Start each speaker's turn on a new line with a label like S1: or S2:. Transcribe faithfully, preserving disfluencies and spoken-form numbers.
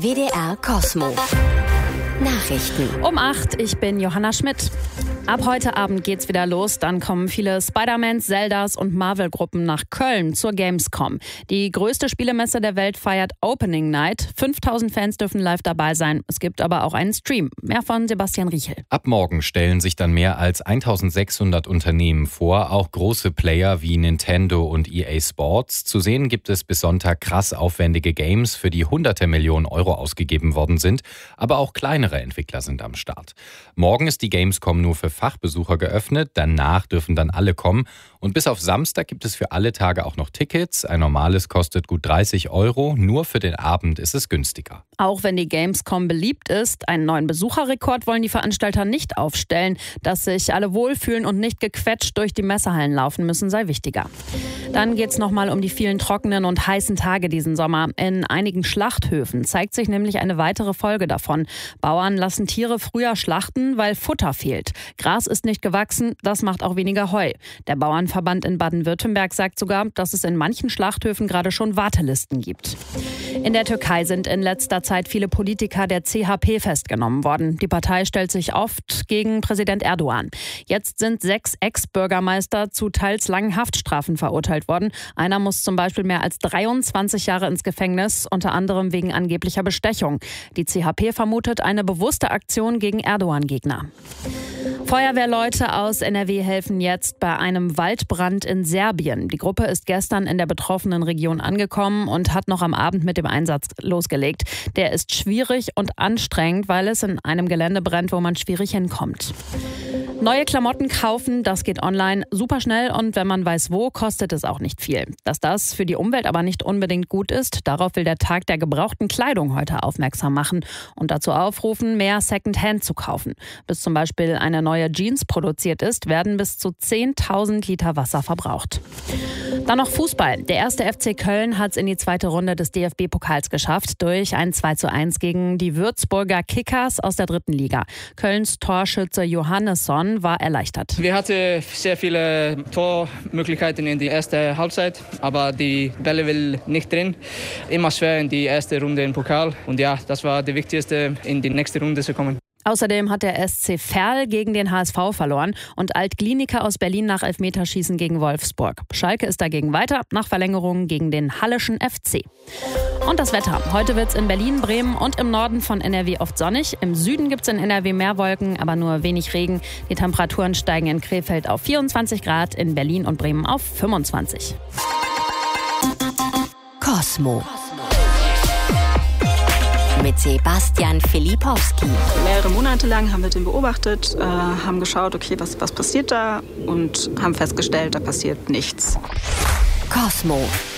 S1: W D R Cosmo. Nachrichten.
S2: Um acht, ich bin Johanna Schmidt. Ab heute Abend geht's wieder los. Dann kommen viele Spider-Mans, Zeldas und Marvel-Gruppen nach Köln zur Gamescom. Die größte Spielemesse der Welt feiert Opening Night. fünftausend Fans dürfen live dabei sein. Es gibt aber auch einen Stream. Mehr von Sebastian Riechel.
S3: Ab morgen stellen sich dann mehr als eintausendsechshundert Unternehmen vor, auch große Player wie Nintendo und E A Sports. Zu sehen gibt es bis Sonntag krass aufwendige Games, für die hunderte Millionen Euro ausgegeben worden sind. Aber auch kleinere Entwickler sind am Start. Morgen ist die Gamescom nur für Fachbesucher geöffnet, danach dürfen dann alle kommen. Und bis auf Samstag gibt es für alle Tage auch noch Tickets. Ein normales kostet gut dreißig Euro, nur für den Abend ist es günstiger.
S2: Auch wenn die Gamescom beliebt ist, einen neuen Besucherrekord wollen die Veranstalter nicht aufstellen. Dass sich alle wohlfühlen und nicht gequetscht durch die Messehallen laufen müssen, sei wichtiger. Dann geht es nochmal um die vielen trockenen und heißen Tage diesen Sommer. In einigen Schlachthöfen zeigt sich nämlich eine weitere Folge davon. Bauern lassen Tiere früher schlachten, weil Futter fehlt. Gras ist nicht gewachsen, das macht auch weniger Heu. Der Bauernverband in Baden-Württemberg sagt sogar, dass es in manchen Schlachthöfen gerade schon Wartelisten gibt. In der Türkei sind in letzter Zeit viele Politiker der C H P festgenommen worden. Die Partei stellt sich oft gegen Präsident Erdogan. Jetzt sind sechs Ex-Bürgermeister zu teils langen Haftstrafen verurteilt worden. Einer muss zum Beispiel mehr als dreiundzwanzig Jahre ins Gefängnis, unter anderem wegen angeblicher Bestechung. Die C H P vermutet eine bewusste Aktion gegen Erdogan-Gegner. Feuerwehrleute aus N R W helfen jetzt bei einem Waldbrand in Serbien. Die Gruppe ist gestern in der betroffenen Region angekommen und hat noch am Abend mit dem Einsatz losgelegt. Der ist schwierig und anstrengend, weil es in einem Gelände brennt, wo man schwierig hinkommt. Neue Klamotten kaufen, das geht online super schnell und wenn man weiß wo, kostet es auch nicht viel. Dass das für die Umwelt aber nicht unbedingt gut ist, darauf will der Tag der gebrauchten Kleidung heute aufmerksam machen und dazu aufrufen, mehr Secondhand zu kaufen. Bis zum Beispiel eine neue Jeans produziert ist, werden bis zu zehntausend Liter Wasser verbraucht. Dann noch Fußball. Der erste F C Köln hat es in die zweite Runde des D F B-Pokals geschafft durch ein zwei zu eins gegen die Würzburger Kickers aus der dritten Liga. Kölns Torschütze Johannesson war erleichtert.
S4: Wir hatten sehr viele Tormöglichkeiten in der ersten Halbzeit, aber die Bälle will nicht drin. Immer schwer in die erste Runde im Pokal und ja, das war das Wichtigste, in die nächste Runde zu kommen.
S2: Außerdem hat der S C Verl gegen den H S V verloren und Alt-Glienicke aus Berlin nach Elfmeterschießen gegen Wolfsburg. Schalke ist dagegen weiter, nach Verlängerung gegen den Halleschen F C. Und das Wetter. Heute wird es in Berlin, Bremen und im Norden von N R W oft sonnig. Im Süden gibt es in N R W mehr Wolken, aber nur wenig Regen. Die Temperaturen steigen in Krefeld auf vierundzwanzig Grad, in Berlin und Bremen auf fünfundzwanzig.
S1: Cosmo. Mit Sebastian Filipowski.
S5: Mehrere Monate lang haben wir den beobachtet, äh, haben geschaut, okay, was, was passiert da und haben festgestellt, da passiert nichts.
S1: Cosmo.